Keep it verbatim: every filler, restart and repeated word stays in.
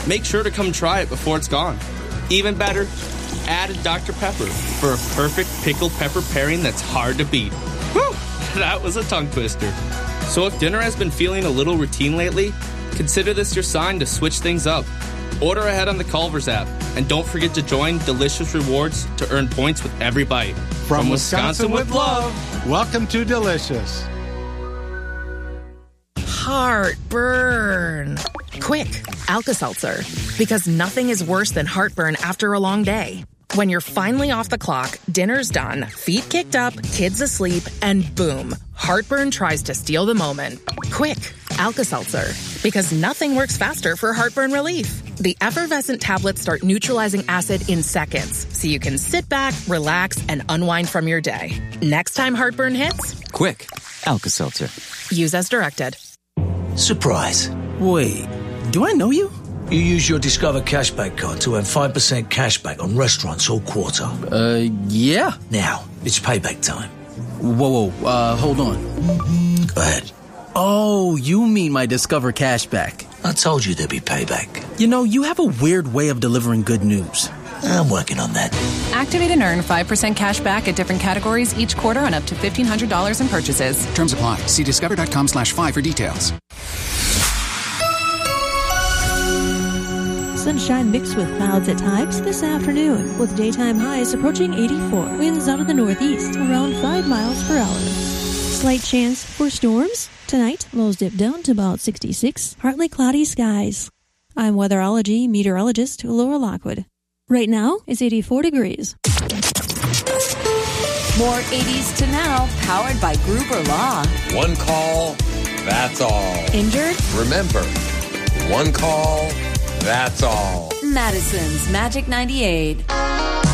make sure to come try it before it's gone. Even better, add a Doctor Pepper for a perfect pickled pepper pairing that's hard to beat. Whew, that was a tongue twister. So if dinner has been feeling a little routine lately, consider this your sign to switch things up. Order ahead on the Culver's app, and don't forget to join Delicious Rewards to earn points with every bite. From, From Wisconsin, Wisconsin with love, welcome to Delicious. Heartburn. Quick, Alka-Seltzer. Because nothing is worse than heartburn after a long day. When you're finally off the clock, dinner's done, feet kicked up, kids asleep, and boom, heartburn tries to steal the moment. Quick, Alka-Seltzer. Because nothing works faster for heartburn relief. The effervescent tablets start neutralizing acid in seconds, so you can sit back, relax, and unwind from your day. Next time heartburn hits, quick, Alka-Seltzer. Use as directed. Surprise. Wait, do I know you? You use your Discover Cashback card to earn five percent cashback on restaurants all quarter. Uh, yeah. Now, it's payback time. Whoa, whoa, uh, hold on. Go ahead. Oh, you mean my Discover Cashback. I told you there'd be payback. You know, you have a weird way of delivering good news. I'm working on that. Activate and earn five percent cash back at different categories each quarter on up to fifteen hundred dollars in purchases. Terms apply. See discover.com slash five for details. Sunshine mixed with clouds at times this afternoon, with daytime highs approaching eighty-four. Winds out of the northeast around five miles per hour. Slight chance for storms. Tonight, lows dip down to about sixty-six. Partly cloudy skies. I'm weatherology meteorologist Laura Lockwood. Right now, it's eighty-four degrees. More eighties to now, powered by Gruber Law. One call, that's all. Injured? Remember, one call, that's all. Madison's Magic ninety-eight.